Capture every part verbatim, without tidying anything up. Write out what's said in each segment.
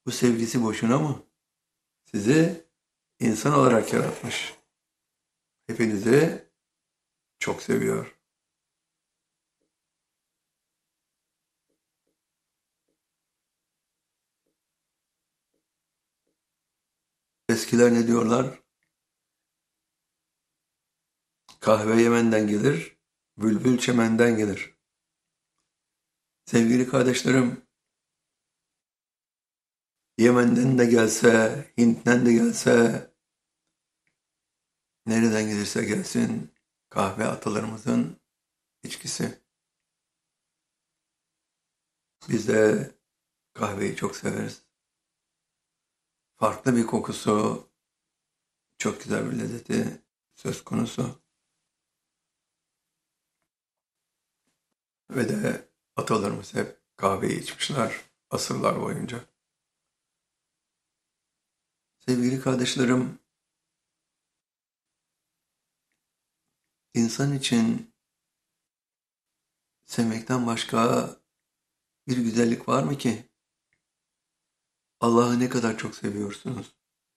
Bu sevgisi boşuna mı? Sizi insan olarak yaratmış. Hepinizi çok seviyor. Eskiler ne diyorlar? Kahve Yemen'den gelir, bülbül çemenden gelir. Sevgili kardeşlerim, Yemen'den de gelse, Hint'ten de gelse, nereden gelirse gelsin, kahve atalarımızın içkisi. Biz de kahveyi çok severiz. Farklı bir kokusu, çok güzel bir lezzeti söz konusu. Ve de atalarımız hep kahveyi içmişler asırlar boyunca. Sevgili kardeşlerim, insan için sevmekten başka bir güzellik var mı ki? Allah'ı ne kadar çok seviyorsunuz?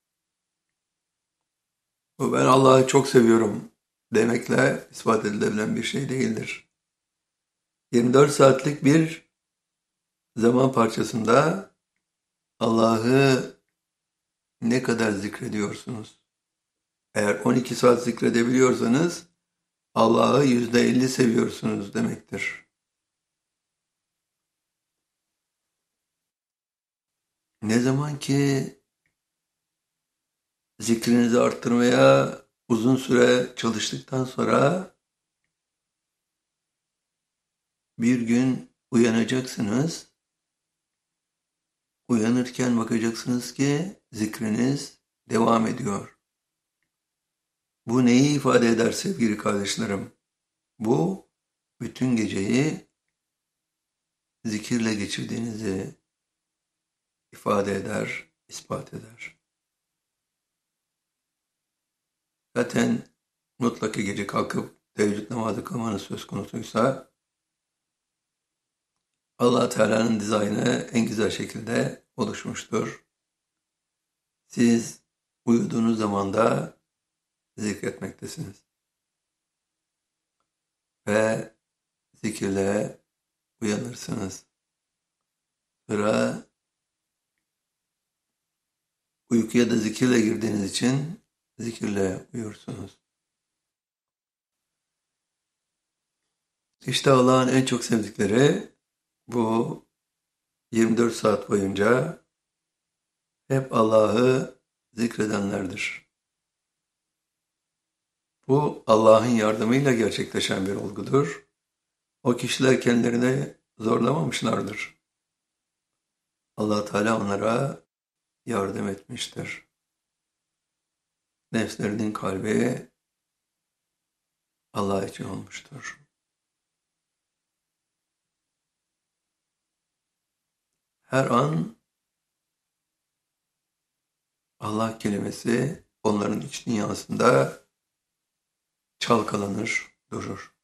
Bu ben Allah'ı çok seviyorum demekle ispat edilebilen bir şey değildir. yirmi dört saatlik bir zaman parçasında Allah'ı ne kadar zikrediyorsunuz? Eğer on iki saat zikredebiliyorsanız Allah'ı yüzde elli seviyorsunuz demektir. Ne zaman ki zikrinizi arttırmaya uzun süre çalıştıktan sonra bir gün uyanacaksınız. Uyanırken bakacaksınız ki zikriniz devam ediyor. Bu neyi ifade eder sevgili kardeşlerim? Bu bütün geceyi zikirle geçirdiğinizi ifade eder, ispat eder. Zaten mutlaka gece kalkıp teheccüd namazı kılmanız söz konusuysa Allah Teala'nın dizaynı en güzel şekilde oluşmuştur. Siz uyuduğunuz zaman da zikretmektesiniz. Ve zikirle uyanırsınız. Sonra uykuya da zikirle girdiğiniz için zikirle uyursunuz. İşte Allah'ın en çok sevdikleri bu yirmi dört saat boyunca hep Allah'ı zikredenlerdir. Bu Allah'ın yardımıyla gerçekleşen bir olgudur. O kişiler kendilerini zorlamamışlardır. Allah Teala onlara yardım etmiştir. Nefslerinin kalbi Allah için olmuştur. Her an Allah kelimesi onların iç dünyasında çalkalanır, durur.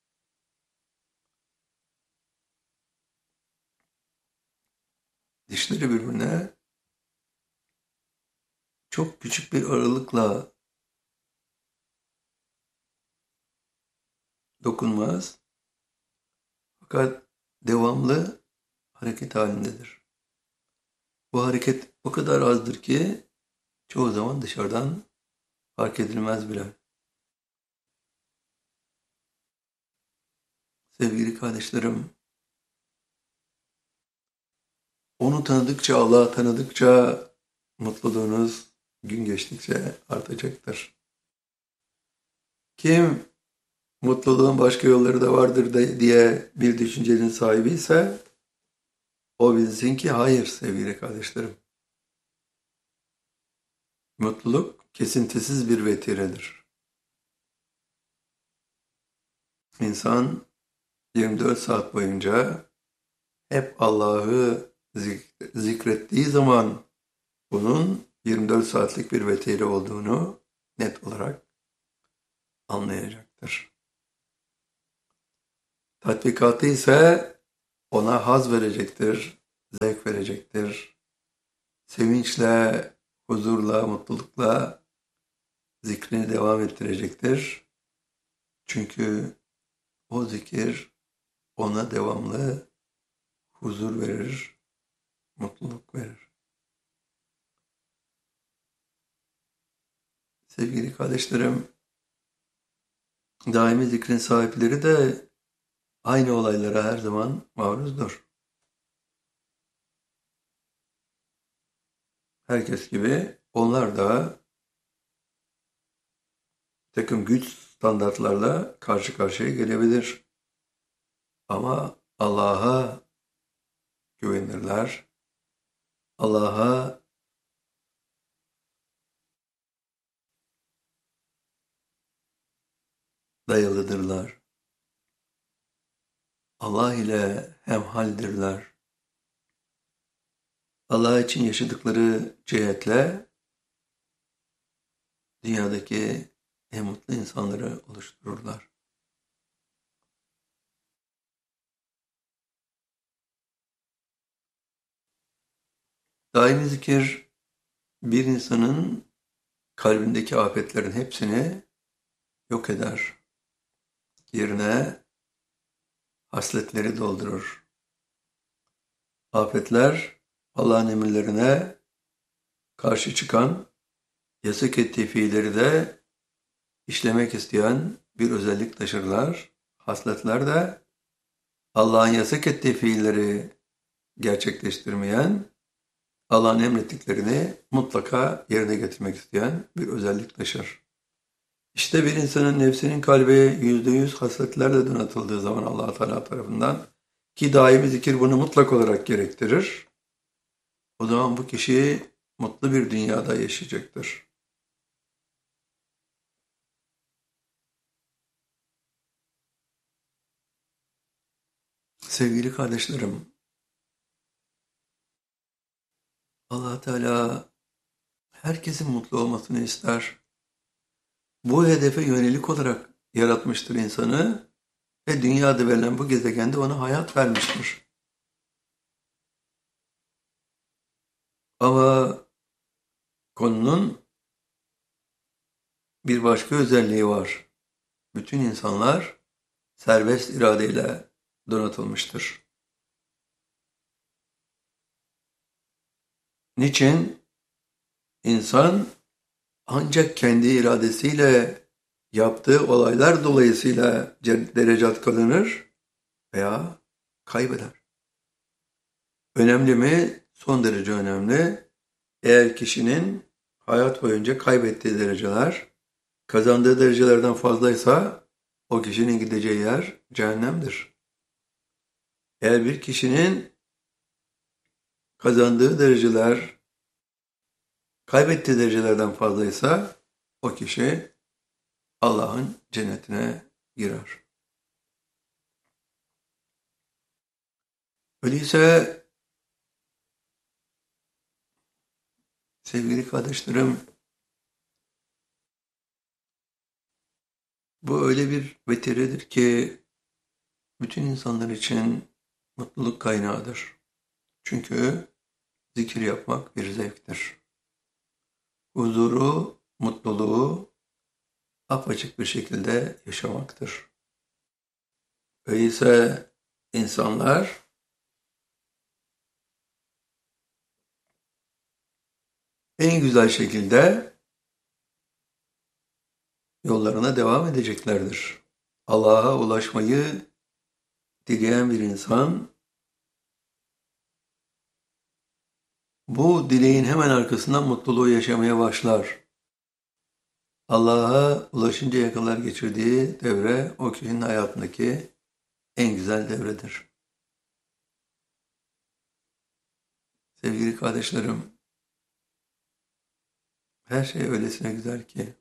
Dişleri birbirine çok küçük bir aralıkla dokunmaz. Fakat devamlı hareket halindedir. Bu hareket o kadar azdır ki çoğu zaman dışarıdan fark edilmez bile. Sevgili kardeşlerim, onu tanıdıkça, Allah'ı tanıdıkça mutluluğunuz gün geçtikçe artacaktır. Kim mutluluğun başka yolları da vardır diye bir düşüncenin sahibi ise o bilsin ki hayır sevgili kardeşlerim. Mutluluk kesintisiz bir vetiredir. İnsan yirmi dört saat boyunca hep Allah'ı zikrettiği zaman bunun yirmi dört saatlik bir vetire olduğunu net olarak anlayacaktır. Tatbikatı ise ona haz verecektir, zevk verecektir, sevinçle, huzurla, mutlulukla zikrini devam ettirecektir. Çünkü o zikir ona devamlı huzur verir, mutluluk verir. Sevgili kardeşlerim, daimi zikrin sahipleri de aynı olaylara her zaman maruzdur. Herkes gibi onlar da takım güç standartlarla karşı karşıya gelebilir. Ama Allah'a güvenirler. Allah'a dayalıdırlar. Allah ile hemhaldirler. Allah için yaşadıkları cihetle dünyadaki en mutlu insanları oluştururlar. Daimi zikir bir insanın kalbindeki afetlerin hepsini yok eder. Yerine hasletleri doldurur. Afetler Allah'ın emirlerine karşı çıkan, yasak ettiği fiilleri de işlemek isteyen bir özellik taşırlar. Hasletler de Allah'ın yasak ettiği fiilleri gerçekleştirmeyen, Allah'ın emrettiklerini mutlaka yerine getirmek isteyen bir özellik taşır. İşte bir insanın nefsinin kalbi yüzde yüz hasletlerle donatıldığı zaman Allah Teala tarafından, ki daimi zikir bunu mutlak olarak gerektirir, o zaman bu kişi mutlu bir dünyada yaşayacaktır. Sevgili kardeşlerim, Allah Teala herkesin mutlu olmasını ister. Bu hedefe yönelik olarak yaratmıştır insanı ve dünyada verilen bu gezegende ona hayat vermiştir. Ama konunun bir başka özelliği var. Bütün insanlar serbest iradeyle donatılmıştır. Niçin? İnsan ancak kendi iradesiyle yaptığı olaylar dolayısıyla derecat kazanır veya kaybeder. Önemli mi? Son derece önemli. Eğer kişinin hayat boyunca kaybettiği dereceler kazandığı derecelerden fazlaysa o kişinin gideceği yer cehennemdir. Eğer bir kişinin kazandığı dereceler kaybettiği derecelerden fazlaysa o kişi Allah'ın cennetine girer. Öyleyse sevgili kardeşlerim, bu öyle bir vetiredir ki bütün insanlar için mutluluk kaynağıdır. Çünkü zikir yapmak bir zevktir. Huzuru, mutluluğu apaçık bir şekilde yaşamaktır. Öyleyse insanlar en güzel şekilde yollarına devam edeceklerdir. Allah'a ulaşmayı dileyen bir insan bu dileğin hemen arkasından mutluluğu yaşamaya başlar. Allah'a ulaşıncaya kadar geçirdiği devre o kişinin hayatındaki en güzel devredir. Sevgili kardeşlerim, her şey öylesine güzel ki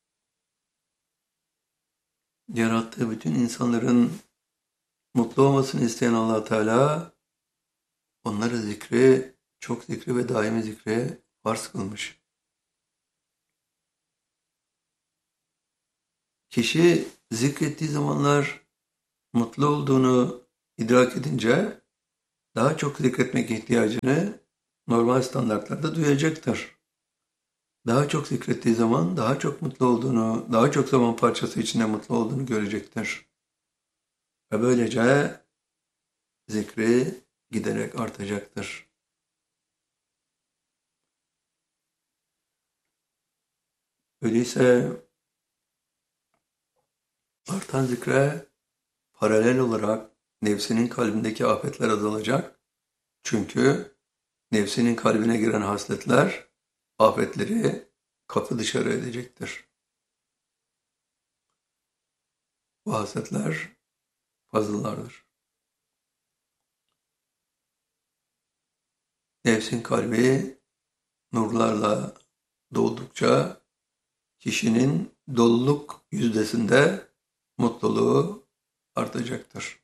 yarattığı bütün insanların mutlu olmasını isteyen Allah Teala onları zikri, çok zikri ve daimi zikri farz kılmış. Kişi zikrettiği zamanlar mutlu olduğunu idrak edince daha çok zikretmek ihtiyacını normal standartlarda duyacaktır. Daha çok zikrettiği zaman daha çok mutlu olduğunu, daha çok zaman parçası içinde mutlu olduğunu görecektir. Ve böylece zikri giderek artacaktır. Öyleyse artan zikre paralel olarak nefsinin kalbindeki afetler azalacak. Çünkü nefsinin kalbine giren hasletler afetleri kapı dışarı edecektir. Bu hasletler fazlalardır. Nefsin kalbi nurlarla doldukça kişinin doluluk yüzdesinde mutluluğu artacaktır.